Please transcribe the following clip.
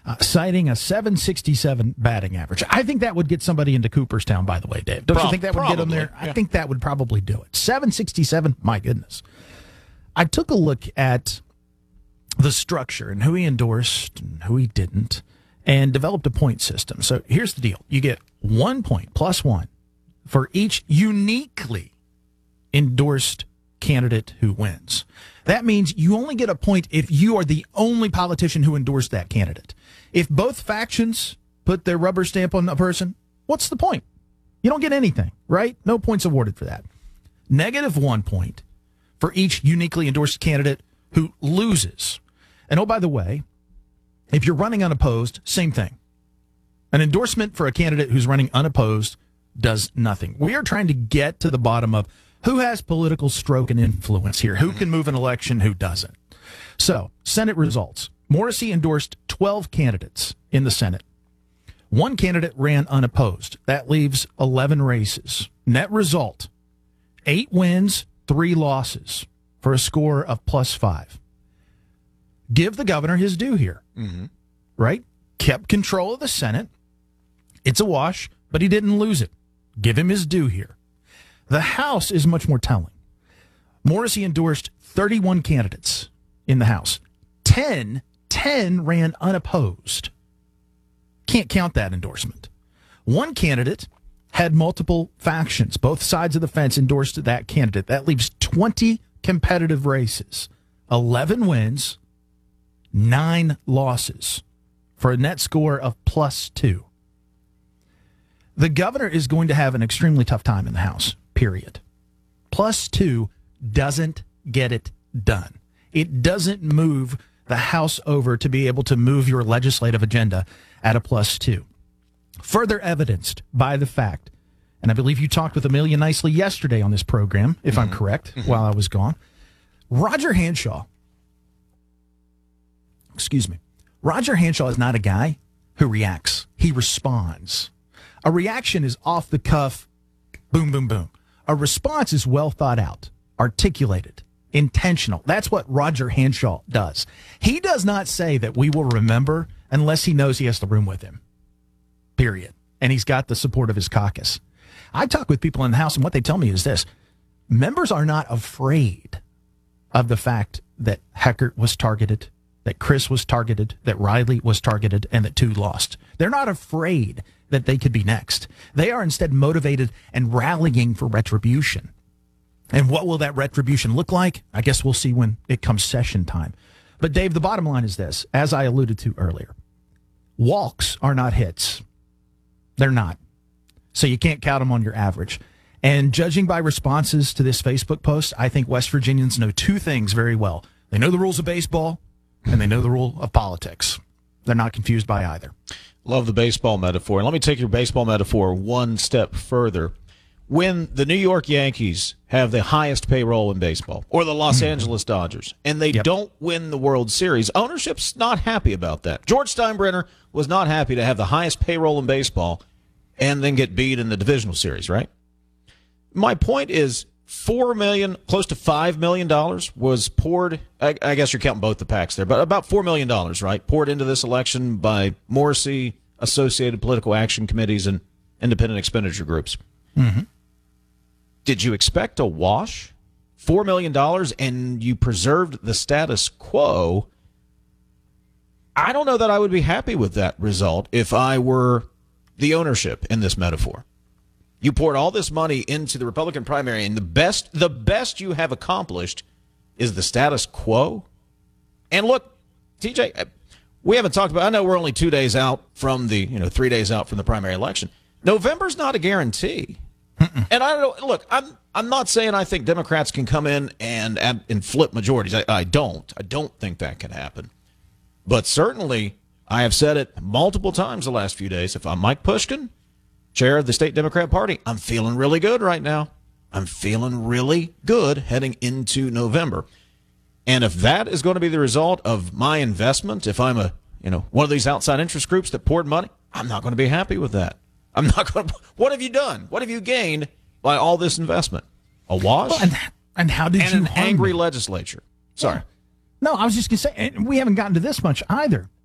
citing a 767 batting average. I think that would get somebody into Cooperstown, by the way, Dave. Don't you think that would get them there? Yeah. I think that would probably do it. 767, my goodness. I took a look at the structure and who he endorsed and who he didn't and developed a point system. So here's the deal. You get 1 point plus one for each uniquely endorsed candidate who wins. That means you only get a point if you are the only politician who endorsed that candidate. If both factions put their rubber stamp on a person, what's the point? You don't get anything, right? No points awarded for that. -1 point for each uniquely endorsed candidate who loses. And oh, by the way, if you're running unopposed, same thing. An endorsement for a candidate who's running unopposed does nothing. We are trying to get to the bottom of who has political stroke and influence here, who can move an election, who doesn't. So, Senate results. Morrissey endorsed 12 candidates in the Senate. One candidate ran unopposed. That leaves 11 races. Net result, 8 wins, 3 losses for a score of +5. Give the governor his due here, right? Kept control of the Senate. It's a wash, but he didn't lose it. Give him his due here. The House is much more telling. Morrissey endorsed 31 candidates in the House. 10 ran unopposed. Can't count that endorsement. One candidate had multiple factions. Both sides of the fence endorsed that candidate. That leaves 20 competitive races. 11 wins, 9 losses for a net score of +2. The governor is going to have an extremely tough time in the House, period. +2 doesn't get it done. It doesn't move the House over to be able to move your legislative agenda at a +2. Further evidenced by the fact, and I believe you talked with Amelia Nicely yesterday on this program, if I'm correct, while I was gone. Roger Hanshaw is not a guy who reacts. He responds. A reaction is off the cuff, boom, boom, boom. A response is well thought out, articulated, intentional. That's what Roger Hanshaw does. He does not say that we will remember unless he knows he has the room with him, period. And he's got the support of his caucus. I talk with people in the House, and what they tell me is this. Members are not afraid of the fact that Heckert was targeted, that Chris was targeted, that Riley was targeted, and that 2 lost. They're not afraid that they could be next. They are instead motivated and rallying for retribution. And what will that retribution look like? I guess we'll see when it comes session time. But Dave, the bottom line is this, as I alluded to earlier. Walks are not hits. They're not. So you can't count them on your average. And judging by responses to this Facebook post, I think West Virginians know 2 things very well. They know the rules of baseball, and they know the rule of politics. They're not confused by either. Love the baseball metaphor. And let me take your baseball metaphor one step further. When the New York Yankees have the highest payroll in baseball, or the Los Angeles Dodgers, and they don't win the World Series, ownership's not happy about that. George Steinbrenner was not happy to have the highest payroll in baseball and then get beat in the divisional series, right? My point is $4 million, close to $5 million was poured. I guess you're counting both the PACs there, but about $4 million, right? Poured into this election by Morrissey, associated political action committees, and independent expenditure groups. Did you expect a wash? $4 million, and you preserved the status quo. I don't know that I would be happy with that result if I were the ownership in this metaphor. You poured all this money into the Republican primary, and the best you have accomplished is the status quo. And look, TJ, we haven't talked about, I know we're only 2 days out from the, 3 days out from the primary election. November's not a guarantee. And I don't know, look, I'm not saying I think Democrats can come in and flip majorities. I don't think that can happen. But certainly, I have said it multiple times the last few days. If I'm Mike Pushkin, chair of the state Democrat Party, I'm feeling really good right now. I'm feeling really good heading into November. And if that is going to be the result of my investment, if I'm one of these outside interest groups that poured money, I'm not going to be happy with that. I'm not going to. What have you done? What have you gained by all this investment? A wash? Well, and how did you an angry legislature? Sorry. No, I was just going to say, and we haven't gotten to this much either.